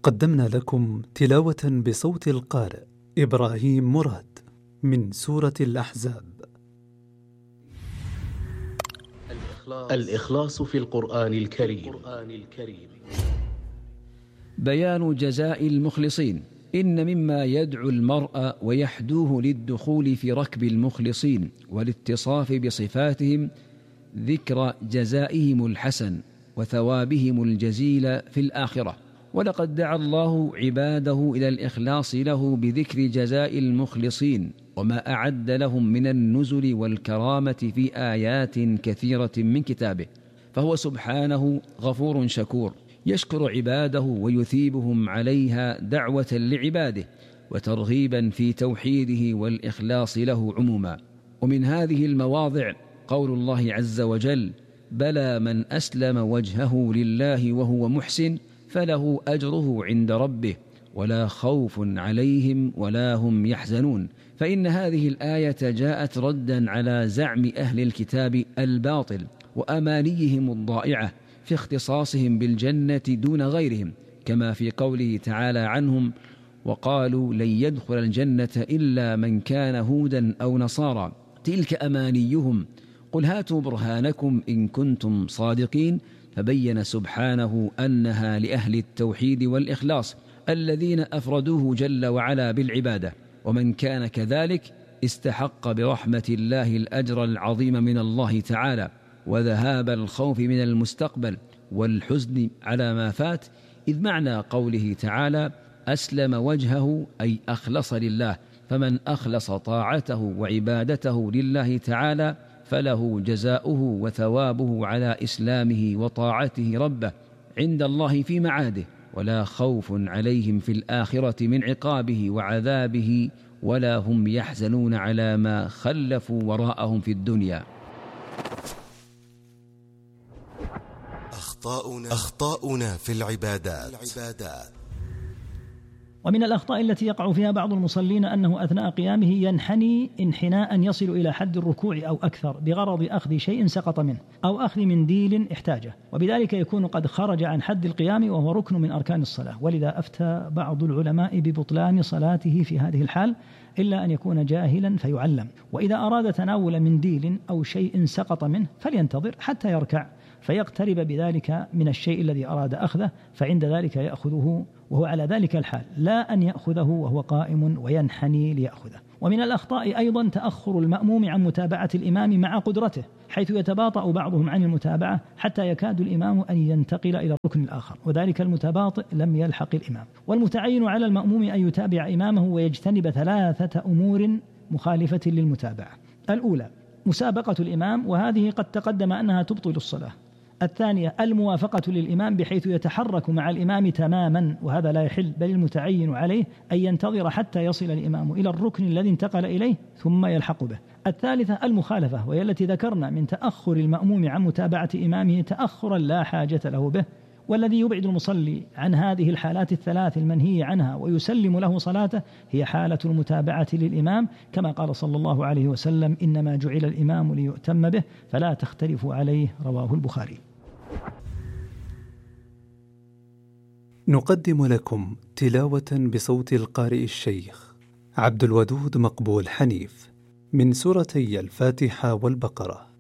قدمنا لكم تلاوة بصوت القارئ إبراهيم مراد من سورة الأحزاب. الإخلاص في القرآن الكريم. بيان جزاء المخلصين. إن مما يدعو المرء ويحدوه للدخول في ركب المخلصين والاتصاف بصفاتهم ذكر جزائهم الحسن وثوابهم الجزيل في الآخرة. ولقد دعا الله عباده إلى الإخلاص له بذكر جزاء المخلصين وما أعد لهم من النزل والكرامة في آيات كثيرة من كتابه، فهو سبحانه غفور شكور يشكر عباده ويثيبهم عليها دعوة لعباده وترغيبا في توحيده والإخلاص له عموما. ومن هذه المواضع قول الله عز وجل: بلى من أسلم وجهه لله وهو محسن فله أجره عند ربه ولا خوف عليهم ولا هم يحزنون. فإن هذه الآية جاءت ردا على زعم أهل الكتاب الباطل وأمانيهم الضائعة في اختصاصهم بالجنة دون غيرهم، كما في قوله تعالى عنهم: وقالوا لن يدخل الجنة إلا من كان هودا أو نصارى تلك أمانيهم قل هاتوا برهانكم إن كنتم صادقين. فبين سبحانه أنها لأهل التوحيد والإخلاص الذين أفردوه جل وعلا بالعبادة، ومن كان كذلك استحق برحمة الله الأجر العظيم من الله تعالى وذهاب الخوف من المستقبل والحزن على ما فات. إذ معنى قوله تعالى أسلم وجهه أي أخلص لله، فمن أخلص طاعته وعبادته لله تعالى فله جزاؤه وثوابه على إسلامه وطاعته ربه عند الله في معاده، ولا خوف عليهم في الآخرة من عقابه وعذابه ولا هم يحزنون على ما خلفوا وراءهم في الدنيا. أخطاؤنا في العبادات. ومن الأخطاء التي يقع فيها بعض المصلين أنه أثناء قيامه ينحني انحناء يصل إلى حد الركوع أو أكثر بغرض أخذ شيء سقط منه أو أخذ منديل احتاجه، وبذلك يكون قد خرج عن حد القيام وهو ركن من أركان الصلاة. ولذا أفتى بعض العلماء ببطلان صلاته في هذه الحال إلا أن يكون جاهلا فيعلم. وإذا أراد تناول منديل أو شيء سقط منه فلينتظر حتى يركع فيقترب بذلك من الشيء الذي أراد أخذه، فعند ذلك يأخذه وهو على ذلك الحال، لا أن يأخذه وهو قائم وينحني ليأخذه. ومن الأخطاء أيضا تأخر المأموم عن متابعة الإمام مع قدرته، حيث يتباطأ بعضهم عن المتابعة حتى يكاد الإمام أن ينتقل إلى الركن الآخر، وذلك المتباطئ لم يلحق الإمام. والمتعين على المأموم أن يتابع إمامه ويجتنب 3 أمور مخالفة للمتابعة. الأولى مسابقة الإمام، وهذه قد تقدم أنها تبطل الصلاة. الثانية الموافقة للإمام بحيث يتحرك مع الإمام تماما، وهذا لا يحل، بل المتعين عليه أن ينتظر حتى يصل الإمام إلى الركن الذي انتقل إليه ثم يلحق به. الثالثة المخالفة، وهي التي ذكرنا من تأخر المأموم عن متابعة إمامه تأخرا لا حاجة له به، والذي يبعد المصلي عن هذه الحالات الثلاث المنهي عنها ويسلم له صلاته هي حالة المتابعة للإمام، كما قال صلى الله عليه وسلم: إنما جعل الإمام ليؤتم به فلا تختلفوا عليه، رواه البخاري. نقدم لكم تلاوة بصوت القارئ الشيخ عبد الودود مقبول حنيف من سورتي الفاتحة والبقرة.